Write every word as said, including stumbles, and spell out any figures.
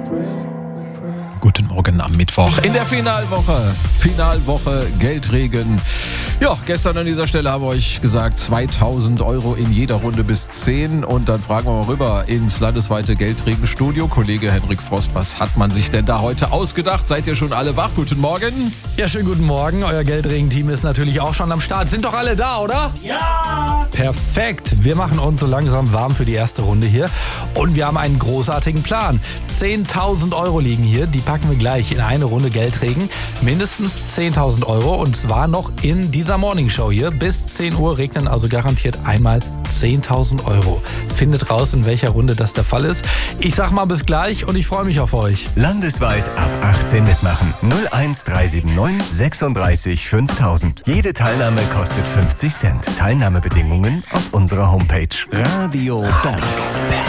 Guten Morgen am Mittwoch. In der Finalwoche. Finalwoche Geldregen. Ja, gestern an dieser Stelle haben wir euch gesagt, zweitausend Euro in jeder Runde bis zehn. Und dann fragen wir mal rüber ins landesweite Geldregenstudio. Kollege Henrik Frost, was hat man sich denn da heute ausgedacht? Seid ihr schon alle wach? Guten Morgen. Ja, schönen guten Morgen. Euer Geldregen-Team ist natürlich auch schon am Start. Sind doch alle da, oder? Ja! Perfekt. Wir machen uns so langsam warm für die erste Runde hier. Und wir haben einen großartigen Plan. zehntausend Euro liegen hier. Die packen wir gleich in eine Runde Geldregen. Mindestens zehntausend Euro. Und zwar noch in dieser Morningshow hier. Bis zehn Uhr regnen also garantiert einmal zehntausend Euro. Findet raus, in welcher Runde das der Fall ist. Ich sag mal bis gleich und ich freue mich auf euch. Landesweit ab achtzehn mitmachen. null eins drei sieben neun sechsunddreißig fünftausend. Jede Teilnahme kostet fünfzig Cent. Teilnahmebedingungen auf unserer Homepage. Radio Berg.